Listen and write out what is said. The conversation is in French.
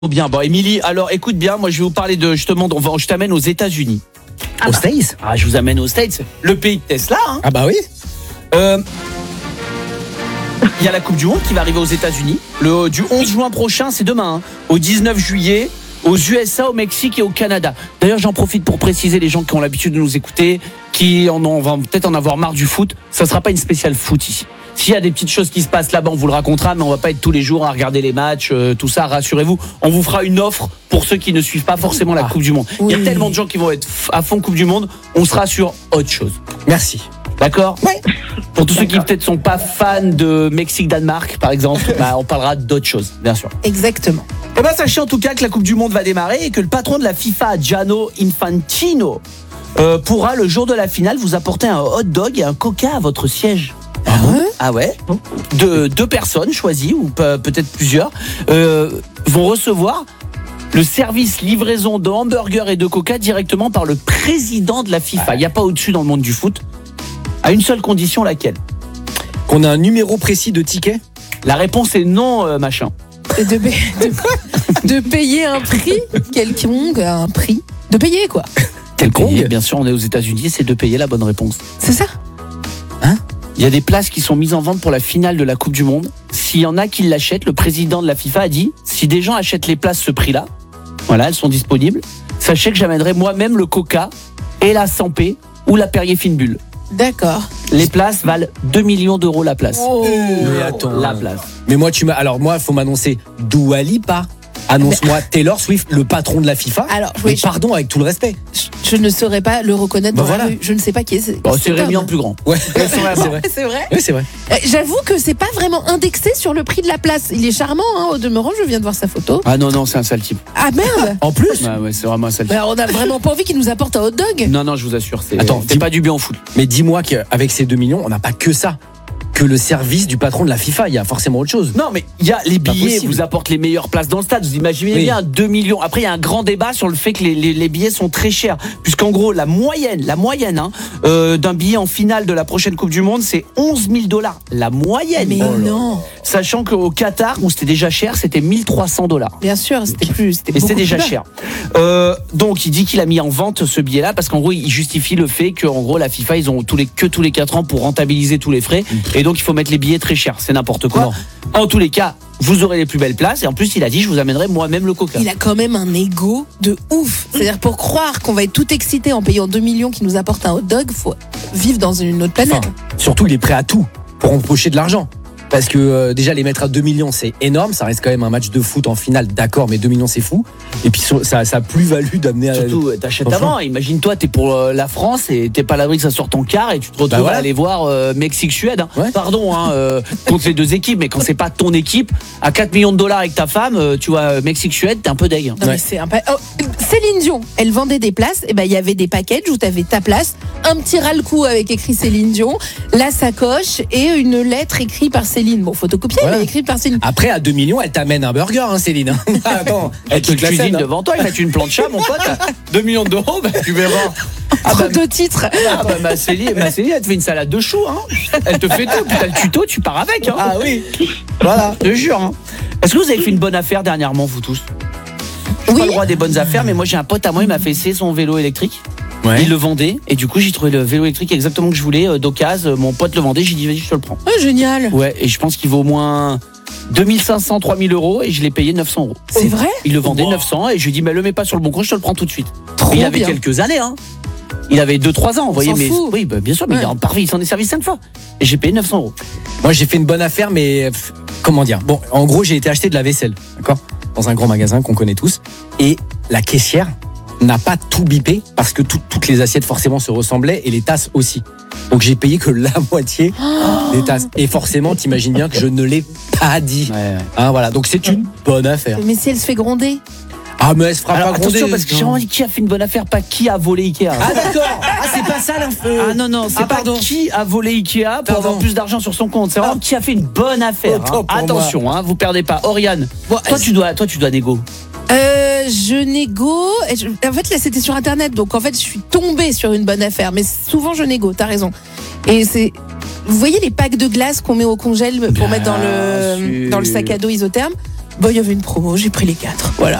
Bien, bon, Émilie, alors écoute bien, moi je vais vous parler de, justement, je t'amène aux États-Unis. Aux States ? Ah, je vous amène aux States, le pays de Tesla. Hein. Ah bah oui. Il y a la Coupe du Monde qui va arriver aux États-Unis, du 11 juin prochain, c'est demain, hein, au 19 juillet, aux USA, au Mexique et au Canada. D'ailleurs, j'en profite pour préciser les gens qui ont l'habitude de nous écouter, qui vont peut-être en avoir marre du foot, ça ne sera pas une spéciale foot ici. S'il y a des petites choses qui se passent là-bas, on vous le racontera, mais on va pas être tous les jours à regarder les matchs, tout ça, rassurez-vous. On vous fera une offre pour ceux qui ne suivent pas forcément la Coupe du Monde. Il y a tellement de gens qui vont être à fond Coupe du Monde, on sera sur autre chose. Merci. D'accord ? Ouais. Pour tous ceux qui peut-être sont pas fans de Mexique-Danemark, par exemple, on parlera d'autres choses, bien sûr. Exactement. Eh ben, sachez en tout cas que la Coupe du Monde va démarrer et que le patron de la FIFA, Gianni Infantino, pourra, le jour de la finale, vous apporter un hot dog et un coca à votre siège. Ah ouais. Deux personnes choisies, ou peut-être plusieurs, vont recevoir le service livraison de hamburgers et de coca directement par le président de la FIFA. Il n'y a pas au-dessus dans le monde du foot. À une seule condition, laquelle ? Qu'on a un numéro précis de ticket ? La réponse est non, machin. De payer un prix quelconque, un prix. De payer quoi. Quelconque, bien sûr, on est aux États-Unis, c'est de payer la bonne réponse. C'est ça. Il y a des places qui sont mises en vente pour la finale de la Coupe du Monde. S'il y en a qui l'achètent, le président de la FIFA a dit, si des gens achètent les places ce prix-là, voilà, elles sont disponibles, sachez que j'amènerai moi-même le Coca et la Sampé ou la Perrier Fine Bulle. D'accord. Les places valent 2 millions d'euros la place. Mais attends. La place. Mais moi, il faut m'annoncer Dua Lipa. Annonce-moi Taylor Swift, le patron de la FIFA. Alors, mais pardon, avec tout le respect. Je ne saurais pas le reconnaître dans la rue. Je ne sais pas qui est. Bon, c'est Rémi en plus grand. Ouais, c'est vrai. C'est vrai. Oui, c'est vrai. J'avoue que c'est pas vraiment indexé sur le prix de la place. Il est charmant, hein, au demeurant, je viens de voir sa photo. Ah non, c'est un sale type. Ah merde. En plus. Ouais, c'est vraiment un sale type. On a vraiment pas envie qu'il nous apporte un hot dog. Non, je vous assure, c'est pas du bien au foot. Mais dis-moi qu'avec ces 2 millions, on n'a pas que ça. Que le service du patron de la FIFA, il y a forcément autre chose. Non, mais il y a les billets, vous apportent les meilleures places dans le stade. Vous imaginez bien 2 millions. Après, il y a un grand débat sur le fait que les billets sont très chers. Puisqu'en gros, la moyenne d'un billet en finale de la prochaine Coupe du Monde, c'est $11 000. La moyenne. Mais non. Sachant qu'au Qatar, où c'était déjà cher, c'était $1 300. Bien sûr, c'était c'était déjà cher. Donc, il dit qu'il a mis en vente ce billet-là parce qu'en gros, il justifie le fait qu'en gros, la FIFA, ils ont tous les 4 ans pour rentabiliser tous les frais. Et donc, il faut mettre les billets très chers. C'est n'importe quoi. Non. En tous les cas, vous aurez les plus belles places. Et en plus, il a dit, je vous amènerai moi-même le coca. Il a quand même un ego de ouf. C'est-à-dire, pour croire qu'on va être tout excité en payant 2 millions qui nous apportent un hot dog, faut vivre dans une autre planète. Surtout, il est prêt à tout pour empocher de l'argent. Parce que déjà les mettre à 2 millions c'est énorme, ça reste quand même un match de foot en finale, d'accord, mais 2 millions c'est fou. Et puis ça a plus-value d'amener surtout, t'achètes avant, imagine-toi t'es pour la France et t'es pas à l'abri que ça sorte ton quart et tu te retrouves à aller voir Mexique-Suède, hein. Ouais. Pardon, contre les deux équipes, mais quand c'est pas ton équipe, à 4 millions de dollars avec ta femme, tu vois Mexique-Suède, t'es un peu deg. Non, mais c'est Céline Dion, elle vendait des places, et il y avait des packages où t'avais ta place, un petit ras-le-cou avec écrit Céline Dion, la sacoche et une lettre écrite par Céline. Bon, photocopiée, mais écrite par Céline. Après, à 2 millions, elle t'amène un burger, hein, Céline. Attends, elle te cuisine devant toi, elle fait une plancha, mon pote. 2 millions d'euros, tu verras. Deux titres. Ma Céline, elle te fait une salade de choux, hein. Elle te fait tout, puis t'as le tuto, tu pars avec, hein. Ah oui. Voilà. Je te jure, hein. Est-ce que vous avez fait une bonne affaire dernièrement, vous tous ? Je suis pas le roi des bonnes affaires, mais moi j'ai un pote à moi, il m'a fait essayer son vélo électrique. Ouais. Il le vendait et du coup j'ai trouvé le vélo électrique exactement que je voulais d'occasion. Mon pote le vendait, j'ai dit vas-y je te le prends. Oh, génial. Ouais, et je pense qu'il vaut au moins 2500, 3000 euros et je l'ai payé 900 euros. C'est vrai ? Il le vendait 900 et je lui ai dit mais le mets pas sur le bon coin, je te le prends tout de suite. Trop il avait bien. quelques années, hein. Il avait 2-3 ans, vous voyez. Mais fout. oui, bien sûr, mais il est en parfait, il s'en est servi 5 fois. Et j'ai payé 900 euros. Moi j'ai fait une bonne affaire, mais comment dire ? Bon, en gros j'ai été acheter de la vaisselle, d'accord ? Dans un grand magasin qu'on connaît tous. Et la caissière n'a pas tout bipé parce que toutes les assiettes forcément se ressemblaient et les tasses aussi. Donc j'ai payé que la moitié des tasses. Et forcément, t'imagines bien que je ne l'ai pas dit. Ouais. Hein, voilà. Donc c'est une bonne affaire. Mais si elle se fait gronder. Ah mais elle se fera pas gronder. Attention parce que j'ai vraiment dit qui a fait une bonne affaire, pas qui a volé Ikea. Ah d'accord. Ah c'est pas ça l'info. Ah non, c'est pas qui a volé Ikea pour avoir plus d'argent sur son compte. C'est vraiment qui a fait une bonne affaire. Hein. Attention, hein, vous perdez pas. Oriane, toi tu dois négo. Je négo. En fait, là, c'était sur Internet. Donc, en fait, je suis tombée sur une bonne affaire. Mais souvent, je négo. T'as raison. Et c'est... Vous voyez les packs de glace qu'on met au congèle pour mettre dans le sac à dos isotherme ? Bah, il y avait une promo, j'ai pris les 4. Voilà.